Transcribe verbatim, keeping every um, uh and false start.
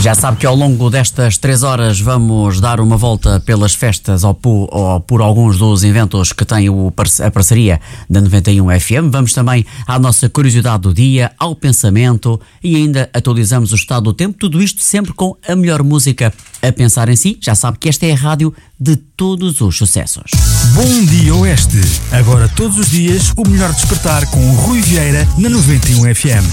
Já sabe que ao longo destas três horas vamos dar uma volta pelas festas ou por, ou por alguns dos eventos que tem o, a parceria da noventa e um F M. Vamos também à nossa curiosidade do dia, ao pensamento e ainda atualizamos o estado do tempo. Tudo isto sempre com a melhor música a pensar em si. Já sabe que esta é a rádio de todos os sucessos. Bom dia Oeste. Agora todos os dias o melhor despertar com o Rui Vieira na noventa e um F M.